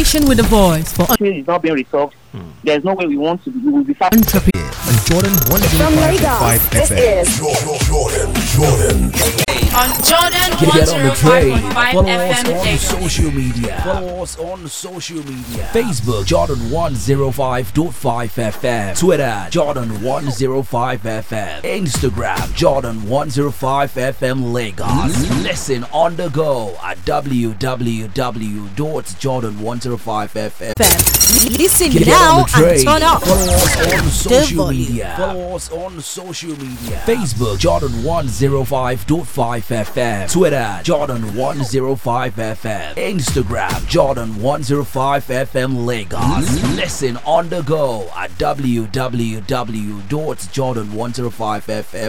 Station with a voice for Is not being resolved. There's no way we want to. We will be fast. entrepreneurs. And Jordan From 105.5 Lagos, this FM. is Jordan. On Jordan Get on the train. 105.5 Follow us FM on Lagos. social media. Follow us on social media. Facebook Jordan 105.5 FM. Twitter Jordan 105 FM. Instagram Jordan 105 FM Lagos. Listen on the go at www.jordan105fm. Listen Get now on the train. and turn up. Follow us on social volume. media. Follow us on social media. Facebook Jordan 105.5 FM. Twitter Jordan 105 FM. Instagram Jordan 105 FM Lagos. Listen on the go at www.jordan105fm.